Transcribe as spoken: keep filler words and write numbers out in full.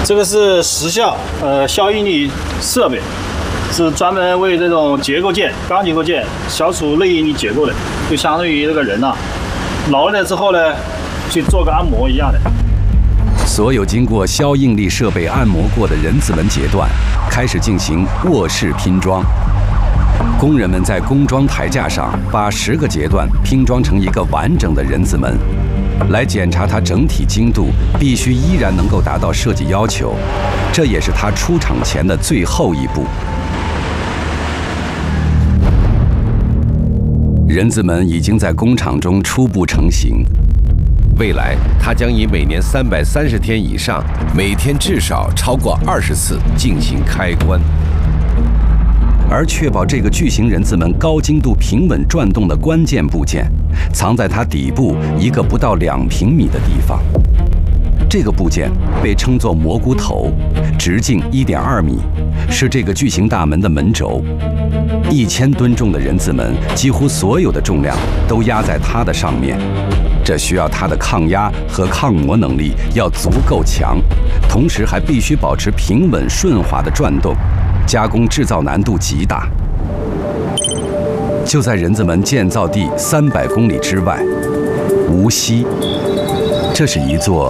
这个是时效呃消应力设备，是专门为这种结构件、钢结构件消除内应力结构的，就相当于这个人呐、啊，劳累了之后呢，去做个按摩一样的。 所有经过消应力设备按摩过的人字门截断，开始进行卧式拼装。工人们在工装台架上把十个截断拼装成一个完整的人字门。 来检查它整体精度，必须依然能够达到设计要求，这也是他出厂前的最后一步。人字门已经在工厂中初步成型， 未来他将以每年三百三十天以上，每天至少超过二十次进行开关。 而确保这个巨型人字门高精度平稳转动的关键部件，藏在它底部一个不到两平米的地方。这个部件被称作蘑菇头，直径一点二米，是这个巨型大门的门轴。一千吨重的人字门，几乎所有的重量都压在它的上面。这需要它的抗压和抗磨能力要足够强，同时还必须保持平稳顺滑的转动。 加工制造难度极大，就在人字门建造地三百公里之外，无锡，这是一座